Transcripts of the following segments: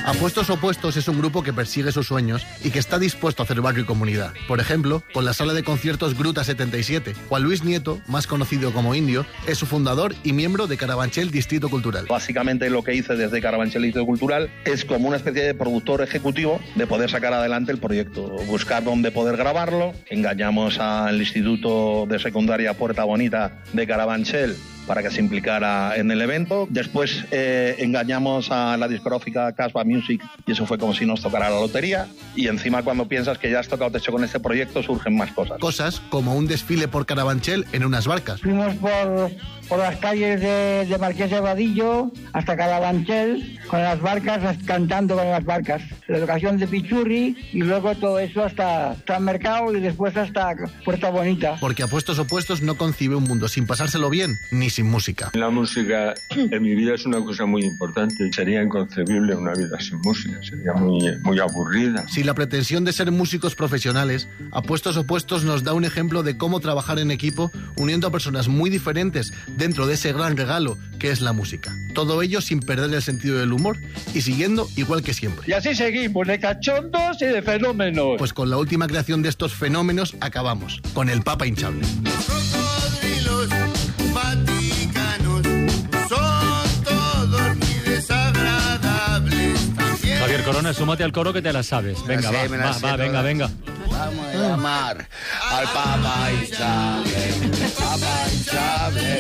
Apuestos Opuestos es un grupo que persigue sus sueños y que está dispuesto a hacer barrio y comunidad. Por ejemplo, con la sala de conciertos Gruta 77. Juan Luis Nieto, más conocido como Indio, es su fundador y miembro de Carabanchel Distrito Cultural. Básicamente lo que hice desde Carabanchel Distrito Cultural es como una especie de productor ejecutivo de poder sacar adelante el proyecto, buscar dónde poder grabarlo. Engañamos al Instituto de Secundaria Puerta Bonita de Carabanchel para que se implicara en el evento. Después engañamos a la discográfica Casbah Music y eso fue como si nos tocara la lotería. Y encima, cuando piensas que ya has tocado techo con este proyecto, surgen más cosas. Cosas como un desfile por Carabanchel en unas barcas. Fuimos por las calles de Marqués de Vadillo hasta Carabanchel con las barcas, cantando con las barcas. La locación de Pichurri y luego todo eso hasta el mercado y después hasta Puerta Bonita. Porque Apuestos Opuestos no concibe un mundo sin pasárselo bien ni sin música. La música en mi vida es una cosa muy importante. Sería inconcebible una vida sin música, sería muy aburrida. Sin la pretensión de ser músicos profesionales, Apuestos Opuestos nos da un ejemplo de cómo trabajar en equipo uniendo a personas muy diferentes dentro de ese gran regalo que es la música. Todo ello sin perder el sentido del humor y siguiendo igual que siempre. Y así seguimos, de cachondos y de fenómenos. Pues con la última creación de estos fenómenos acabamos, con el Papa hinchable. Crocodilos vaticanos son todos muy desagradables. También Javier Corona, súmate al coro que te la sabes. Venga, venga. Vamos a llamar al Papa hinchable. Papa hinchable.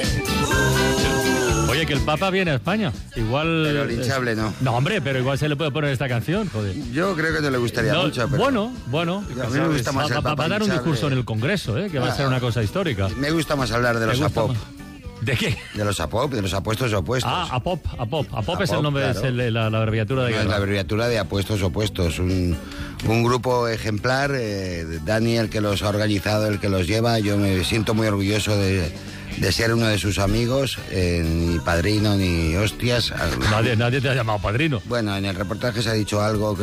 Oye, que el Papa viene a España. Igual. Pero el hinchable no. No, hombre, pero igual se le puede poner esta canción, joder. Yo creo que no le gustaría mucho, pero... Bueno. A mí me gusta más el Papa va a dar un hinchable. discurso en el Congreso, que va a ser una cosa histórica. Me gusta más hablar de los APOP. ¿De qué? De los APOP, de los apuestos opuestos. APOP es el nombre, claro. es la abreviatura de guerra. Es la abreviatura de apuestos opuestos. Un grupo ejemplar, Dani, el que los ha organizado, el que los lleva. Yo me siento muy orgulloso de ser uno de sus amigos, ni padrino ni hostias. Nadie te ha llamado padrino. Bueno, en el reportaje se ha dicho algo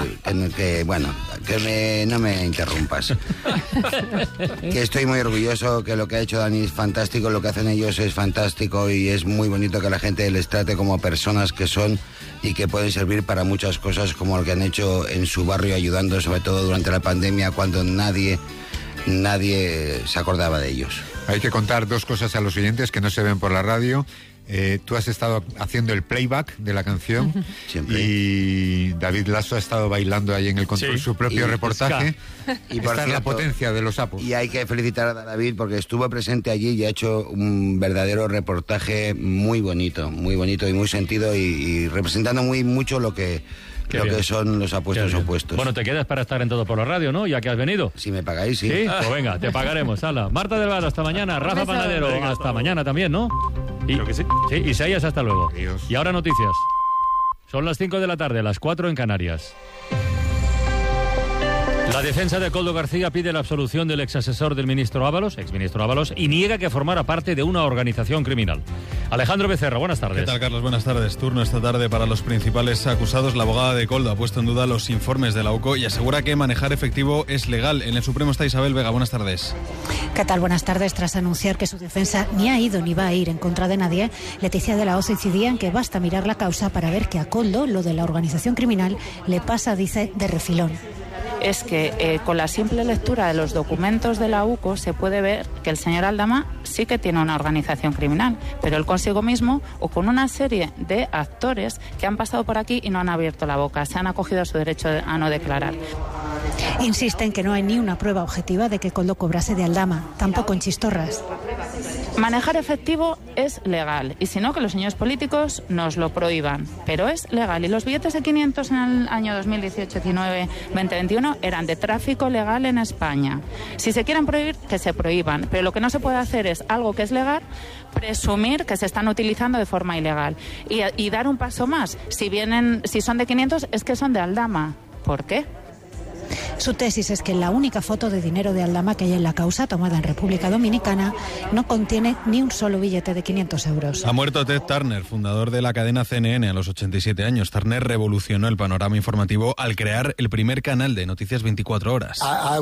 no me interrumpas. Que estoy muy orgulloso, que lo que ha hecho Dani es fantástico, lo que hacen ellos es fantástico y es muy bonito que la gente les trate como personas que son y que pueden servir para muchas cosas, como lo que han hecho en su barrio ayudando, sobre todo durante la pandemia, cuando nadie se acordaba de ellos. Hay que contar dos cosas a los oyentes que no se ven por la radio. Tú has estado haciendo el playback de la canción. Siempre. Y David Lasso ha estado bailando ahí en el control su propio reportaje. Y por Esta es la cierto, potencia de los sapos. Y hay que felicitar a David porque estuvo presente allí y ha hecho un verdadero reportaje muy bonito y muy sentido y representando muy mucho lo que son los apuestos opuestos. Bueno, te quedas para estar en Todo por la Radio, ¿no? Ya que has venido. Si me pagáis, sí. Sí, pues venga, te pagaremos. Hala. Marta del Val, hasta mañana. Rafa Panadero, hasta mañana también, ¿no? Creo que sí. Sí, Isaías, hasta luego. Adiós. Y ahora noticias. Son las 5 de la tarde, las 4 en Canarias. La defensa de Koldo García pide la absolución del exasesor del exministro Ábalos, y niega que formara parte de una organización criminal. Alejandro Becerra, buenas tardes. ¿Qué tal, Carlos? Buenas tardes. Turno esta tarde para los principales acusados. La abogada de Koldo ha puesto en duda los informes de la UCO y asegura que manejar efectivo es legal. En el Supremo está Isabel Vega. Buenas tardes. ¿Qué tal? Buenas tardes. Tras anunciar que su defensa ni ha ido ni va a ir en contra de nadie, Leticia de la Hoz incidía en que basta mirar la causa para ver que a Koldo, lo de la organización criminal, le pasa, dice, de refilón. Es que con la simple lectura de los documentos de la UCO se puede ver que el señor Aldama sí que tiene una organización criminal, pero él consigo mismo o con una serie de actores que han pasado por aquí y no han abierto la boca, se han acogido a su derecho a no declarar. Insisten que no hay ni una prueba objetiva de que Koldo cobrase de Aldama, tampoco en Chistorras. Manejar efectivo es legal y si no, que los señores políticos nos lo prohíban, pero es legal y los billetes de 500 en el año 2018, 19, 20, 21 eran de tráfico legal en España. Si se quieren prohibir, que se prohíban, pero lo que no se puede hacer es algo que es legal, presumir que se están utilizando de forma ilegal y dar un paso más. Si son de 500 es que son de Aldama. ¿Por qué? Su tesis es que la única foto de dinero de Aldama que hay en la causa, tomada en República Dominicana, no contiene ni un solo billete de 500 euros. Ha muerto Ted Turner, fundador de la cadena CNN a los 87 años. Turner revolucionó el panorama informativo al crear el primer canal de noticias 24 horas.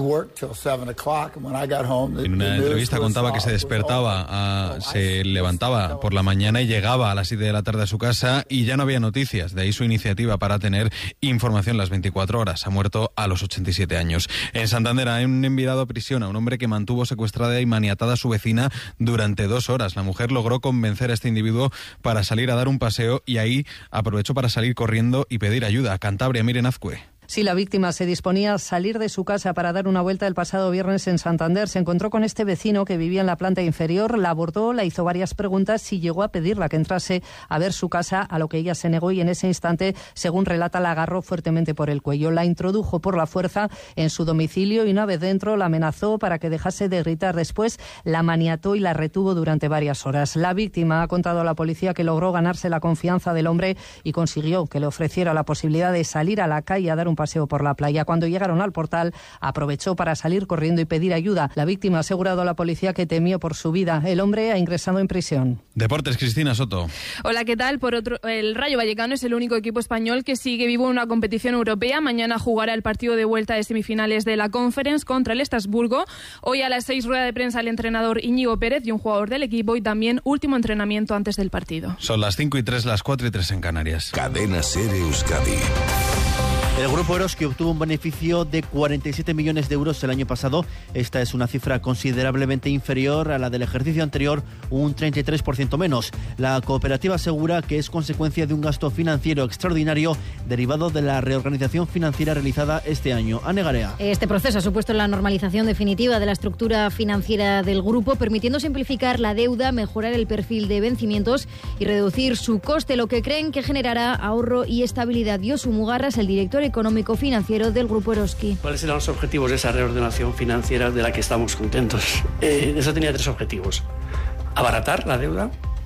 En una entrevista contaba que se despertaba, se levantaba por la mañana y llegaba a las 7 de la tarde a su casa y ya no había noticias. De ahí su iniciativa para tener información las 24 horas. Ha muerto a los 87 años. En Santander han enviado a prisión a un hombre que mantuvo secuestrada y maniatada a su vecina durante 2 horas. La mujer logró convencer a este individuo para salir a dar un paseo y ahí aprovechó para salir corriendo y pedir ayuda. Cantabria, Miren Azcue. Si la víctima se disponía a salir de su casa para dar una vuelta el pasado viernes en Santander, se encontró con este vecino que vivía en la planta inferior, la abordó, le hizo varias preguntas y llegó a pedirla que entrase a ver su casa, a lo que ella se negó y en ese instante, según relata, la agarró fuertemente por el cuello. La introdujo por la fuerza en su domicilio y una vez dentro la amenazó para que dejase de gritar. Después la maniató y la retuvo durante varias horas. La víctima ha contado a la policía que logró ganarse la confianza del hombre y consiguió que le ofreciera la posibilidad de salir a la calle a dar un paseo por la playa. Cuando llegaron al portal, aprovechó para salir corriendo y pedir ayuda. La víctima ha asegurado a la policía que temió por su vida. El hombre ha ingresado en prisión. Deportes, Cristina Soto. Hola, ¿qué tal? El Rayo Vallecano es el único equipo español que sigue vivo en una competición europea. Mañana jugará el partido de vuelta de semifinales de la Conference contra el Estrasburgo. Hoy a las 6, rueda de prensa el entrenador Íñigo Pérez y un jugador del equipo y también último entrenamiento antes del partido. Son las 5:03, las 4:03 en Canarias. Cadena SER Euskadi. El grupo Eroski obtuvo un beneficio de 47 millones de euros el año pasado. Esta es una cifra considerablemente inferior a la del ejercicio anterior, un 33% menos. La cooperativa asegura que es consecuencia de un gasto financiero extraordinario derivado de la reorganización financiera realizada este año. Ane Garea. Este proceso ha supuesto la normalización definitiva de la estructura financiera del grupo, permitiendo simplificar la deuda, mejorar el perfil de vencimientos y reducir su coste, lo que creen que generará ahorro y estabilidad. Josu Mugarras, el director económico-financiero del Grupo Eroski. ¿Cuáles eran los objetivos de esa reordenación financiera de la que estamos contentos? Eso tenía 3 objetivos. Abaratar la deuda,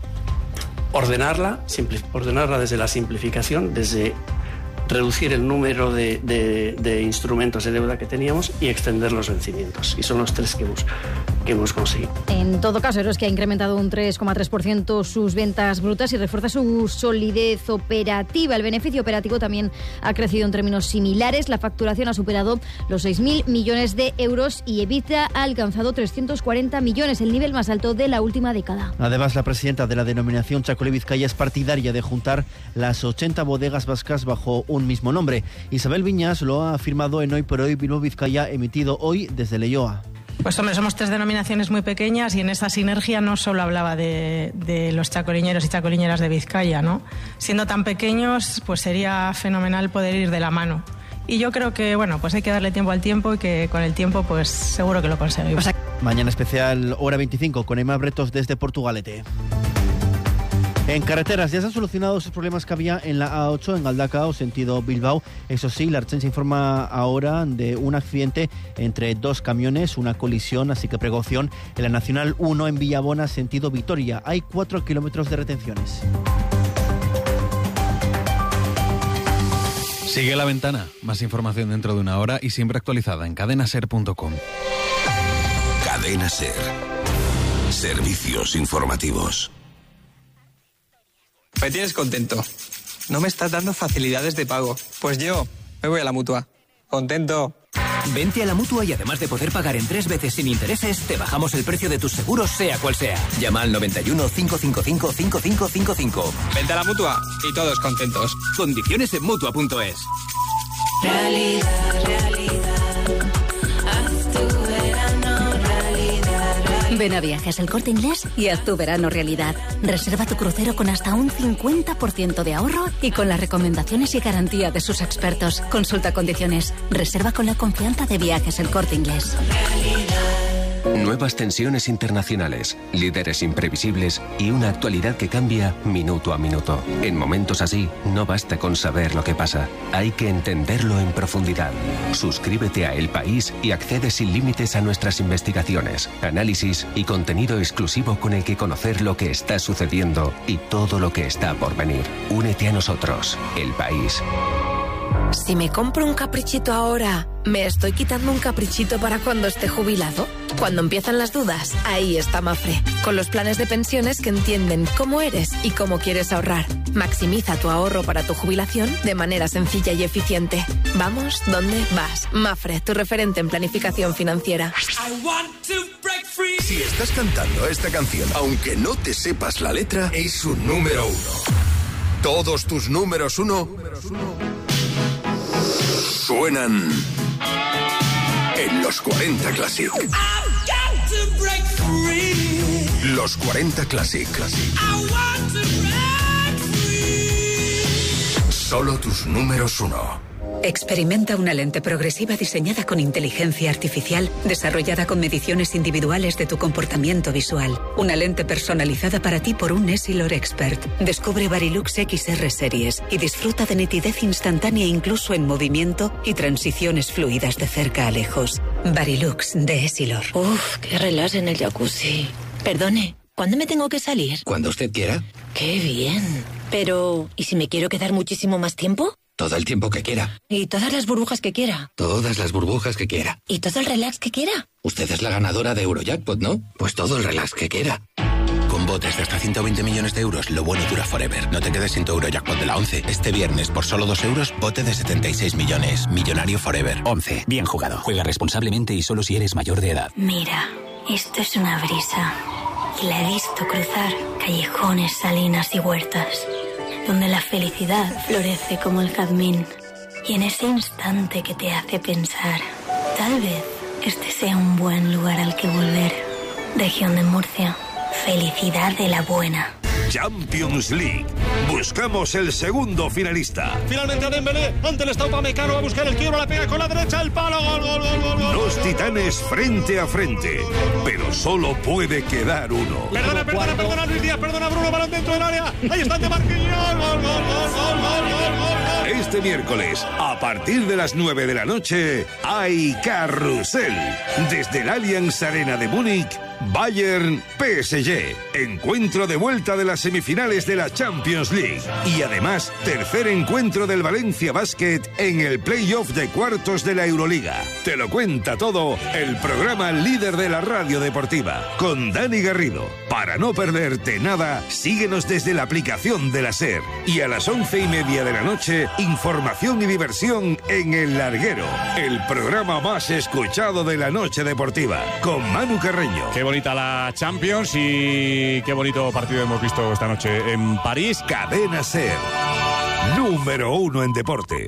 ordenarla desde la simplificación, desde reducir el número de instrumentos de deuda que teníamos y extender los vencimientos. Y son los 3 que hemos conseguido. En todo caso, Eroski ha incrementado un 3,3% sus ventas brutas y refuerza su solidez operativa. El beneficio operativo también ha crecido en términos similares. La facturación ha superado los 6.000 millones de euros y EBITDA ha alcanzado 340 millones, el nivel más alto de la última década. Además, la presidenta de la denominación Txakoli Bizkaia es partidaria de juntar las 80 bodegas vascas bajo un mismo nombre. Isabel Viñas lo ha afirmado en Hoy por Hoy Bilbao Vizcaya, emitido hoy desde Leioa. Pues hombre, somos 3 denominaciones muy pequeñas y en esta sinergia no solo hablaba de los chacoliñeros y chacoliñeras de Vizcaya, ¿no? Siendo tan pequeños, pues sería fenomenal poder ir de la mano. Y yo creo que, bueno, pues hay que darle tiempo al tiempo y que con el tiempo, pues seguro que lo conseguimos. Mañana especial, hora 25, con Emma Bretos desde Portugalete. En carreteras ya se han solucionado esos problemas que había en la A8 en Galdacao, sentido Bilbao. Eso sí, la Ertzaintza informa ahora de un accidente entre 2 camiones, una colisión, así que precaución. En la Nacional 1 en Villabona, sentido Vitoria, hay 4 kilómetros de retenciones. Sigue La Ventana. Más información dentro de una hora y siempre actualizada en cadenaser.com. Cadena SER. Servicios informativos. Me tienes contento. No me estás dando facilidades de pago. Pues yo me voy a la Mutua. Contento. Vente a la Mutua y además de poder pagar en 3 veces sin intereses, te bajamos el precio de tus seguros, sea cual sea. Llama al 91 555 5555. Vente a la Mutua y todos contentos. Condiciones en Mutua.es. Ven a Viajes El Corte Inglés y haz tu verano realidad. Reserva tu crucero con hasta un 50% de ahorro y con las recomendaciones y garantía de sus expertos. Consulta condiciones. Reserva con la confianza de Viajes El Corte Inglés. Nuevas tensiones internacionales, líderes imprevisibles y una actualidad que cambia minuto a minuto. En momentos así, no basta con saber lo que pasa, hay que entenderlo en profundidad. Suscríbete a El País y accede sin límites a nuestras investigaciones, análisis y contenido exclusivo con el que conocer lo que está sucediendo y todo lo que está por venir. Únete a nosotros, El País. Si me compro un caprichito ahora, ¿Me estoy quitando un caprichito para cuando esté jubilado? Cuando empiezan las dudas, ahí está Mafre, con los planes de pensiones que entienden cómo eres y cómo quieres ahorrar. Maximiza tu ahorro para tu jubilación de manera sencilla y eficiente. Vamos, ¿dónde vas? Mafre, tu referente en planificación financiera. Si estás cantando esta canción, aunque no te sepas la letra, es un número 1. Todos tus números 1 suenan en los 40 Classic. Los 40 Classic. Solo tus números 1. Experimenta una lente progresiva diseñada con inteligencia artificial, desarrollada con mediciones individuales de tu comportamiento visual. Una lente personalizada para ti por un Essilor Expert. Descubre Varilux XR Series y disfruta de nitidez instantánea incluso en movimiento y transiciones fluidas de cerca a lejos. Varilux de Essilor. Uf, qué relax en el jacuzzi. Perdone, ¿cuándo me tengo que salir? Cuando usted quiera. Qué bien. Pero, ¿y si me quiero quedar muchísimo más tiempo? Todo el tiempo que quiera. ¿Y todas las burbujas que quiera? Todas las burbujas que quiera. ¿Y todo el relax que quiera? Usted es la ganadora de Eurojackpot, ¿no? Pues todo el relax que quiera. Con botes de hasta 120 millones de euros, lo bueno dura forever. No te quedes sin tu Eurojackpot de la 11. Este viernes, por solo 2 euros, bote de 76 millones. Millonario forever. 11. Bien jugado. Juega responsablemente y solo si eres mayor de edad. Mira, esto es una brisa. Y la he visto cruzar callejones, salinas y huertas, donde la felicidad florece como el jazmín. Y en ese instante que te hace pensar, tal vez este sea un buen lugar al que volver. Región de Murcia. Felicidad de la buena. Champions League. Buscamos el segundo finalista. Finalmente a Dembélé, ante el Estado Upamecano va a buscar el quiebro, la pega con la derecha, el palo, gol, gol, gol, gol, gol. Dos titanes frente a frente, pero solo puede quedar uno. Perdona Luis Díaz, perdona Bruno, balón dentro del área. Ahí está de Marquinhos, gol, gol, gol, gol, gol, gol, gol. Este miércoles, a partir de las 9 de la noche, hay carrusel. Desde el Allianz Arena de Múnich, Bayern PSG. Encuentro de vuelta de las semifinales de la Champions League. Y además, tercer encuentro del Valencia Basket en el playoff de cuartos de la Euroliga. Te lo cuenta todo el programa líder de la radio deportiva, con Dani Garrido. Para no perderte nada, síguenos desde la aplicación de la SER. Y a las 11:30 de la noche, información y diversión en El Larguero, el programa más escuchado de la noche deportiva, con Manu Carreño. Qué bonita la Champions y qué bonito partido hemos visto esta noche en París. Cadena SER, número 1 en deporte.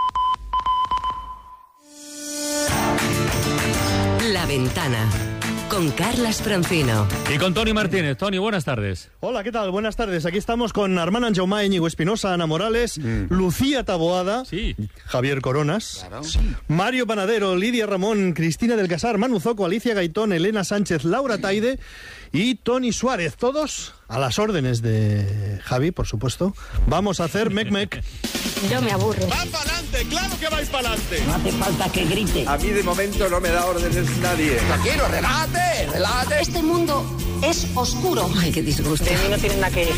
La Ventana, con Carlas Francino. Y con Tony Martínez. Tony, buenas tardes. Hola, ¿qué tal? Buenas tardes. Aquí estamos con Armand Anjaumá, Íñigo Espinosa, Ana Morales, Lucía Taboada, Javier Coronas, Mario Panadero, Lidia Ramón, Cristina del Casar, Manu Zoco, Alicia Gaitón, Elena Sánchez, Laura Taide y Tony Suárez. Todos a las órdenes de Javi, por supuesto. Vamos a hacer mec-mec. Yo me aburro. ¡Va para adelante! ¡Claro que vais para adelante! No hace falta que grite. A mí de momento no me da órdenes nadie. Tranquilo, relájate, relájate. Este mundo es oscuro. Ay, qué disgusto. De mí no tienen nada que